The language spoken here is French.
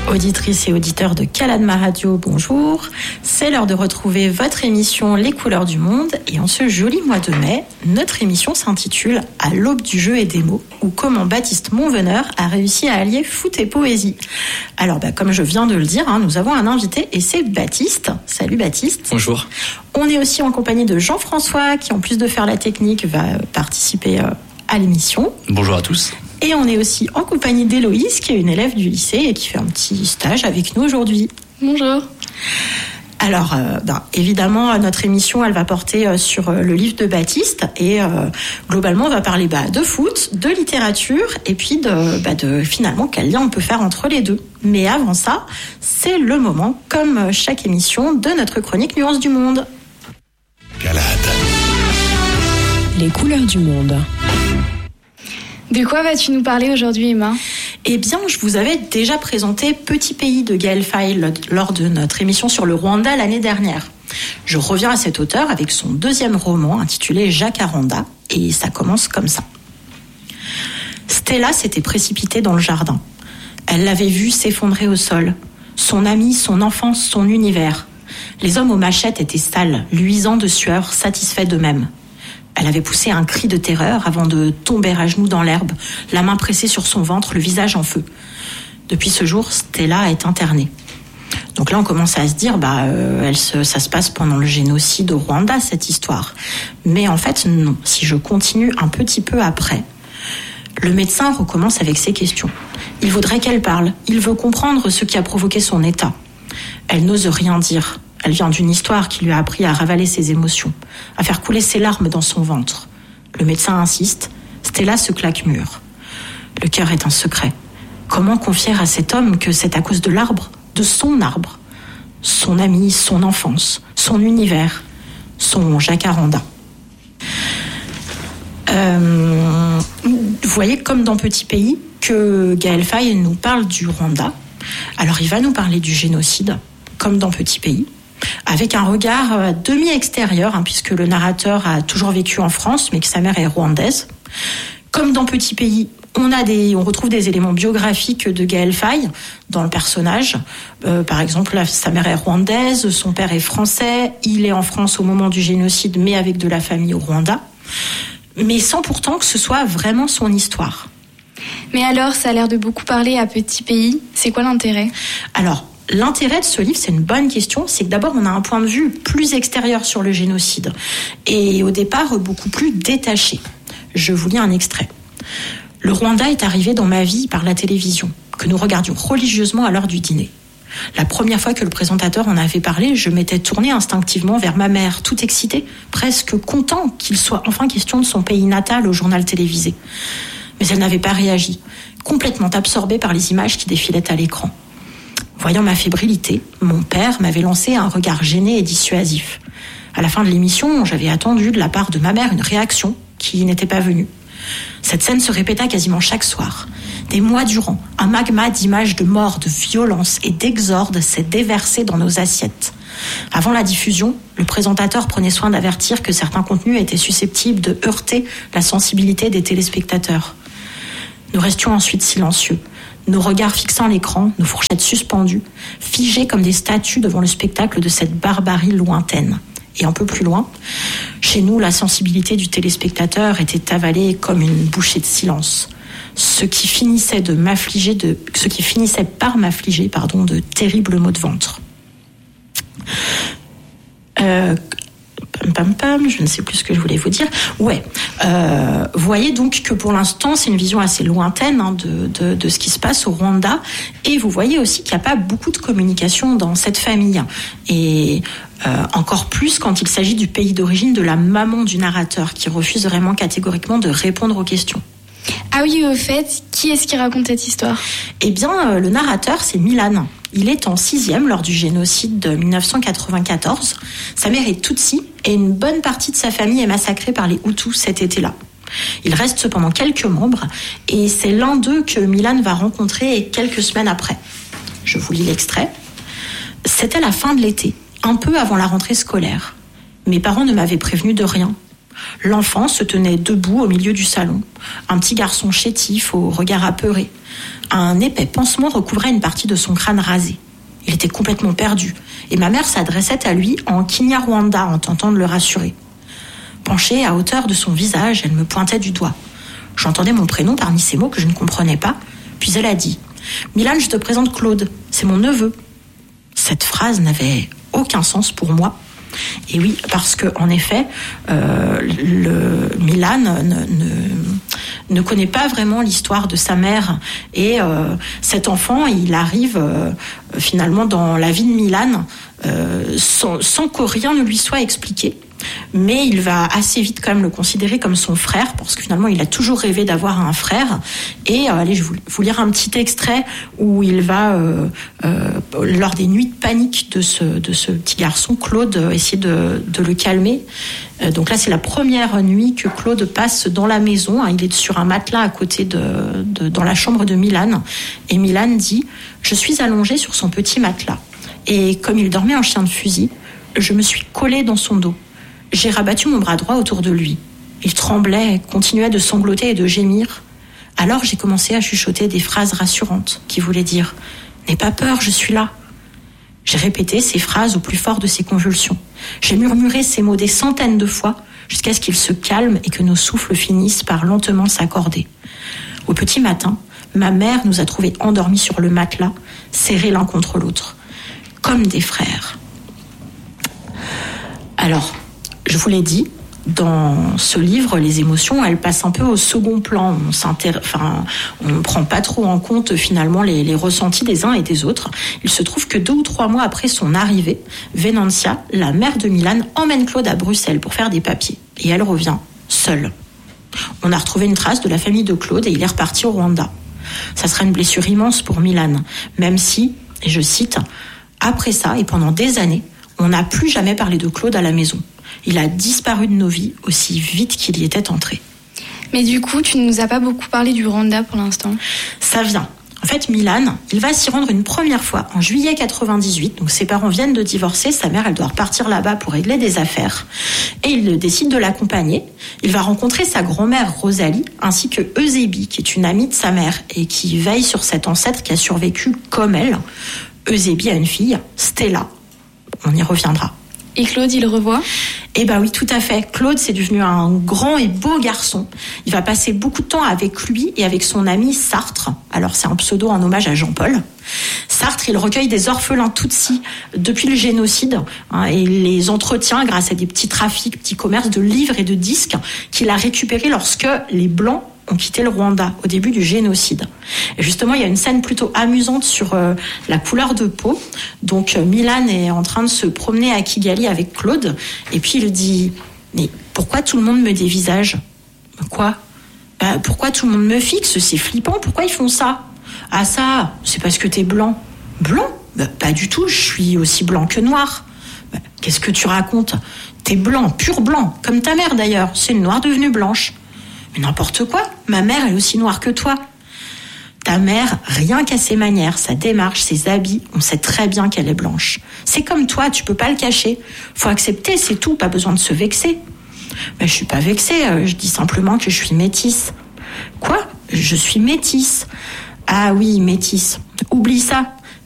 Auditrices et auditeurs de Caladma Radio, bonjour. C'est l'heure de retrouver votre émission Les couleurs du monde. Et en ce joli mois de mai, notre émission s'intitule À l'aube du jeu et des mots, ou comment Baptiste Monveneur a réussi à allier foot et poésie. Alors, comme je viens de le dire, nous avons un invité et c'est Baptiste. Salut Baptiste. Bonjour. On est aussi en compagnie de Jean-François qui, en plus de faire la technique, va participer à l'émission. Bonjour à tous. Et on est aussi en compagnie d'Héloïse, qui est une élève du lycée et qui fait un petit stage avec nous aujourd'hui. Bonjour. Alors, évidemment, notre émission, elle va porter sur le livre de Baptiste et globalement, on va parler de foot, de littérature et puis de finalement quel lien on peut faire entre les deux. Mais avant ça, c'est le moment, comme chaque émission, de notre chronique Nuances du Monde. Calade. Les couleurs du monde. De quoi vas-tu nous parler aujourd'hui, Emma ? Eh bien, je vous avais déjà présenté Petit pays de Gaël Faye lors de notre émission sur le Rwanda l'année dernière. Je reviens à cet auteur avec son deuxième roman intitulé Jacaranda et ça commence comme ça. Stella s'était précipitée dans le jardin. Elle l'avait vu s'effondrer au sol. Son ami, son enfance, son univers. Les hommes aux machettes étaient sales, luisants de sueur, satisfaits d'eux-mêmes. Elle avait poussé un cri de terreur avant de tomber à genoux dans l'herbe, la main pressée sur son ventre, le visage en feu. Depuis ce jour, Stella est internée. Donc là, on commence à se dire, ça se passe pendant le génocide au Rwanda, cette histoire. Mais en fait, non. Si je continue un petit peu après, le médecin recommence avec ses questions. Il voudrait qu'elle parle. Il veut comprendre ce qui a provoqué son état. Elle n'ose rien dire. Elle vient d'une histoire qui lui a appris à ravaler ses émotions, à faire couler ses larmes dans son ventre. Le médecin insiste, Stella se claque mûre. Le cœur est un secret. Comment confier à cet homme que c'est à cause de l'arbre, de son arbre, son ami, son enfance, son univers, son jacaranda. Vous voyez, comme dans Petit pays, que Gaël Faye nous parle du Rwanda. Alors il va nous parler du génocide, comme dans Petit pays, avec un regard demi-extérieur, puisque le narrateur a toujours vécu en France, mais que sa mère est rwandaise. Comme dans Petit pays, on retrouve des éléments biographiques de Gaël Faye dans le personnage. Par exemple, sa mère est rwandaise, son père est français, il est en France au moment du génocide, mais avec de la famille au Rwanda, mais sans pourtant que ce soit vraiment son histoire. Mais alors, ça a l'air de beaucoup parler à Petit pays. C'est quoi l'intérêt ? Alors, l'intérêt de ce livre, c'est une bonne question. C'est que d'abord, on a un point de vue plus extérieur sur le génocide. Et au départ, beaucoup plus détaché. Je vous lis un extrait. Le Rwanda est arrivé dans ma vie par la télévision, que nous regardions religieusement à l'heure du dîner. La première fois que le présentateur en avait parlé, je m'étais tournée instinctivement vers ma mère, toute excitée, presque content qu'il soit enfin question de son pays natal au journal télévisé. Mais elle n'avait pas réagi, complètement absorbée par les images qui défilaient à l'écran. Voyant ma fébrilité, mon père m'avait lancé un regard gêné et dissuasif. À la fin de l'émission, j'avais attendu de la part de ma mère une réaction qui n'était pas venue. Cette scène se répéta quasiment chaque soir. Des mois durant, un magma d'images de mort, de violence et d'exorde s'est déversé dans nos assiettes. Avant la diffusion, le présentateur prenait soin d'avertir que certains contenus étaient susceptibles de heurter la sensibilité des téléspectateurs. Nous restions ensuite silencieux, nos regards fixant l'écran, nos fourchettes suspendues, figés comme des statues devant le spectacle de cette barbarie lointaine. Et un peu plus loin, chez nous, la sensibilité du téléspectateur était avalée comme une bouchée de silence, ce qui finissait par m'affliger de terribles maux de ventre. Je ne sais plus ce que je voulais vous dire. Vous voyez donc que pour l'instant, c'est une vision assez lointaine de ce qui se passe au Rwanda. Et vous voyez aussi qu'il n'y a pas beaucoup de communication dans cette famille. Et encore plus quand il s'agit du pays d'origine de la maman du narrateur, qui refuse vraiment catégoriquement de répondre aux questions. Ah oui, au fait, qui est-ce qui raconte cette histoire ? Eh bien, le narrateur, c'est Milan. Il est en 6e lors du génocide de 1994. Sa mère est Tutsi et une bonne partie de sa famille est massacrée par les Hutus cet été-là. Il reste cependant quelques membres et c'est l'un d'eux que Milan va rencontrer quelques semaines après. Je vous lis l'extrait. C'était la fin de l'été, un peu avant la rentrée scolaire. Mes parents ne m'avaient prévenu de rien. L'enfant se tenait debout au milieu du salon. Un petit garçon chétif, au regard apeuré. Un épais pansement recouvrait une partie de son crâne rasé. Il était complètement perdu, et ma mère s'adressait à lui en Kinyarwanda en tentant de le rassurer. Penchée à hauteur de son visage, elle me pointait du doigt. J'entendais mon prénom parmi ces mots que je ne comprenais pas, puis elle a dit « Milan, je te présente Claude, c'est mon neveu ». Cette phrase n'avait aucun sens pour moi. Et oui, parce que en effet, Milan ne connaît pas vraiment l'histoire de sa mère. Et cet enfant, il arrive finalement dans la vie de Milan sans que rien ne lui soit expliqué. Mais il va assez vite quand même le considérer comme son frère, parce que finalement il a toujours rêvé d'avoir un frère. Et allez, je vais vous lire un petit extrait où il va, lors des nuits de panique de ce petit garçon, Claude, essayer de le calmer. Donc là, c'est la première nuit que Claude passe dans la maison. Il est sur un matelas à côté dans la chambre de Milan. Et Milan dit « Je suis allongée sur son petit matelas. Et comme il dormait en chien de fusil, je me suis collée dans son dos. J'ai rabattu mon bras droit autour de lui. Il tremblait, continuait de sangloter et de gémir. Alors j'ai commencé à chuchoter des phrases rassurantes qui voulaient dire « N'aie pas peur, je suis là ». J'ai répété ces phrases au plus fort de ses convulsions. J'ai murmuré ces mots des centaines de fois jusqu'à ce qu'il se calme et que nos souffles finissent par lentement s'accorder. Au petit matin, ma mère nous a trouvés endormis sur le matelas, serrés l'un contre l'autre, comme des frères. Alors, je vous l'ai dit, dans ce livre, les émotions, elles passent un peu au second plan. On ne prend pas trop en compte finalement les ressentis des uns et des autres. Il se trouve que 2 ou 3 mois après son arrivée, Venantia, la mère de Milan, emmène Claude à Bruxelles pour faire des papiers. Et elle revient seule. On a retrouvé une trace de la famille de Claude et il est reparti au Rwanda. Ça sera une blessure immense pour Milan, même si, et je cite, « Après ça, et pendant des années, on n'a plus jamais parlé de Claude à la maison. Il a disparu de nos vies aussi vite qu'il y était entré. » Mais du coup, tu ne nous as pas beaucoup parlé du Rwanda pour l'instant. Ça vient. En fait, Milan, il va s'y rendre une première fois en juillet 98. Donc ses parents viennent de divorcer, sa mère, elle doit repartir là-bas pour régler des affaires. Et il décide de l'accompagner. Il va rencontrer sa grand-mère Rosalie, ainsi que Eusébie, qui est une amie de sa mère et qui veille sur cet ancêtre qui a survécu comme elle. Eusébie a une fille, Stella. On y reviendra. Et Claude, il le revoit ? Eh ben oui, tout à fait. Claude, c'est devenu un grand et beau garçon. Il va passer beaucoup de temps avec lui et avec son ami Sartre. Alors, c'est un pseudo en hommage à Jean-Paul. Sartre, il recueille des orphelins Tutsis depuis le génocide et il les entretient grâce à des petits trafics, petits commerces de livres et de disques qu'il a récupérés lorsque les Blancs ont quitté le Rwanda au début du génocide. Et justement, il y a une scène plutôt amusante sur la couleur de peau. Donc, Milan est en train de se promener à Kigali avec Claude. Et puis, il dit « Mais pourquoi tout le monde me dévisage ?»« Quoi ? Pourquoi tout le monde me fixe ? C'est flippant. Pourquoi ils font ça ? » ?»« Ah ça, c'est parce que t'es blanc. »« Blanc ? Pas du tout. Je suis aussi blanc que noir. » »« Qu'est-ce que tu racontes ? T'es blanc, pur blanc. Comme ta mère d'ailleurs. C'est une noire devenue blanche. » Mais n'importe quoi, ma mère est aussi noire que toi. Ta mère, rien qu'à ses manières, sa démarche, ses habits, on sait très bien qu'elle est blanche. C'est comme toi, tu peux pas le cacher. Faut accepter, c'est tout, pas besoin de se vexer. Mais je suis pas vexée, je dis simplement que je suis métisse. Quoi ? Je suis métisse. Ah oui, métisse. Oublie ça.